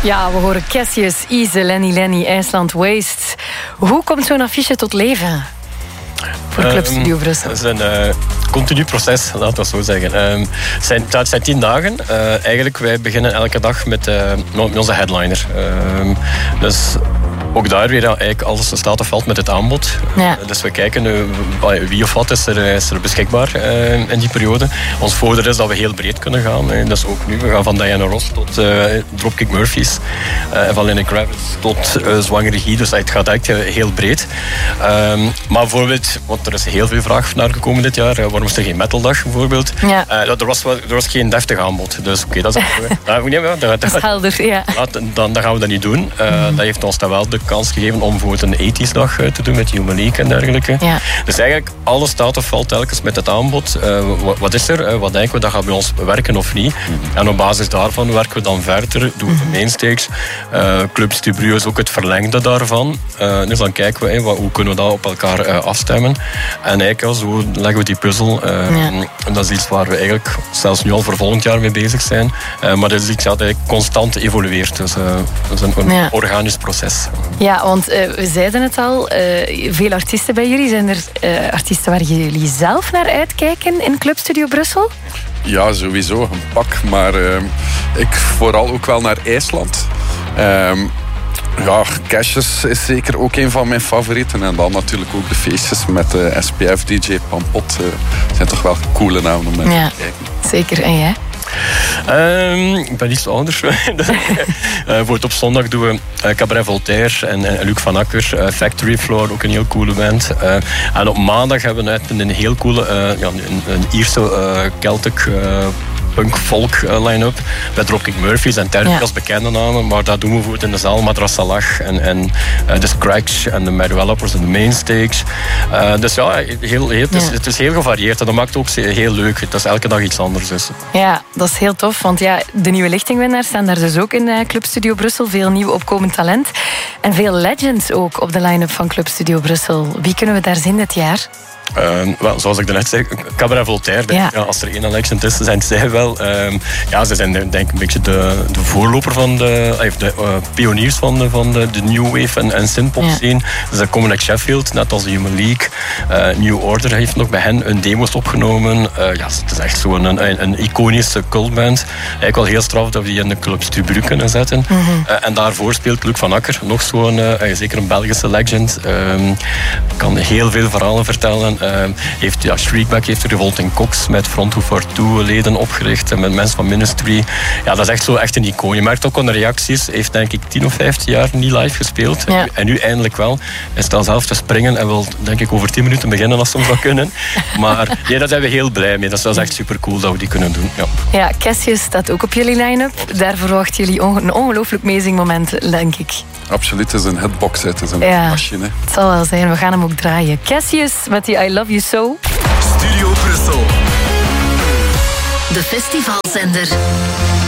Ja, we horen Cassius, Ise, Lenny, IJsland Waste. Hoe komt zo'n affiche tot leven? Voor Club Studio Brussel. Het is een continu proces, laten we het zo zeggen. Het zijn 10 dagen. Eigenlijk, wij beginnen elke dag met onze headliner. Dus ook daar weer eigenlijk alles staat of valt met het aanbod. Ja. Dus we kijken wie of wat is er beschikbaar in die periode. Ons voordeel is dat we heel breed kunnen gaan. Dus ook nu, we gaan van Diana Ross tot Dropkick Murphys. Van Lenny Kravitz tot Zwangere Guy. Dus het gaat eigenlijk heel breed. Maar bijvoorbeeld, want er is heel veel vraag naar gekomen dit jaar. Waarom is er geen metaldag bijvoorbeeld? Ja. Er was geen deftig aanbod. Dus oké, dat is helder, ja. Dan gaan we dat niet doen. Dat heeft ons dan wel de kans gegeven om bijvoorbeeld een 80s dag te doen met Human League en dergelijke. Ja. Dus eigenlijk alles staat of valt telkens met het aanbod. Wat is er? Wat denken we? Dat gaat bij ons werken of niet? En op basis daarvan werken we dan verder. Doen we de mainstakes. Club Studio is ook het verlengde daarvan. Dus dan kijken we hoe kunnen we dat op elkaar afstemmen. En eigenlijk zo leggen we die puzzel. En dat is iets waar we eigenlijk zelfs nu al voor volgend jaar mee bezig zijn. Maar dat is iets dat eigenlijk constant evolueert. Dus dat is een organisch proces. Ja, want we zeiden het al, veel artiesten bij jullie. Zijn er artiesten waar jullie zelf naar uitkijken in Club Studio Brussel? Ja, sowieso een pak. Maar ik vooral ook wel naar IJsland. Cassius is zeker ook een van mijn favorieten. En dan natuurlijk ook de feestjes met SPF, DJ Pampot. Zijn toch wel coole namen om naar te kijken. Zeker, en jij? Ik ben iets ouder. Bijvoorbeeld op zondag doen we Cabaret Voltaire en Luc van Acker. Factory Floor, ook een heel coole band. En op maandag hebben we een heel coole, een Ierse Celtic punk-folk line-up. Met Dropkick Murphys en Terry als bekende namen. Maar dat doen we bijvoorbeeld in de zaal. Madras Salah en de Scratch en de Medevelopers en de Mainstakes. Dus ja, het is heel gevarieerd. En dat maakt het ook heel leuk. Het is elke dag iets anders. Dus. Ja, dat is heel tof. Want ja, de nieuwe lichtingwinnaars staan daar dus ook in Club Studio Brussel. Veel nieuw opkomend talent. En veel legends ook op de line-up van Club Studio Brussel. Wie kunnen we daar zien dit jaar? Zoals ik daarnet zei, Cabaret Voltaire. Ja, als er één legend is, zijn zij wel. Ze zijn denk ik een beetje de voorloper van de pioniers van de New Wave en synthpop scene. Dus ze komen uit Sheffield, net als de Human League. New Order heeft nog bij hen hun demo's opgenomen. Het is echt zo'n een iconische cultband. Eigenlijk wel heel straf dat we die in de Club Studio kunnen zetten. En daarvoor speelt Luc van Acker, nog zo'n, zeker een Belgische legend. Kan heel veel verhalen vertellen. Shriekback heeft de Revolting Cox met Front 242 leden opgericht en met mensen van Ministry. Ja, dat is echt een icoon. Je merkt ook aan de reacties. Hij heeft denk ik 10 of 15 jaar niet live gespeeld. Ja. En nu eindelijk wel. Hij staat zelf te springen en wil denk ik over 10 minuten beginnen als ze hem zou kunnen. Maar daar zijn we heel blij mee. Dat is echt super cool dat we die kunnen doen. Ja, Cassius staat ook op jullie line-up. Daar verwachten jullie een ongelooflijk amazing moment, denk ik. Absoluut, het is een hitbox, het is een machine. Het zal wel zijn, we gaan hem ook draaien. Cassius met die I Love You So. Studio Brussel. De festivalzender.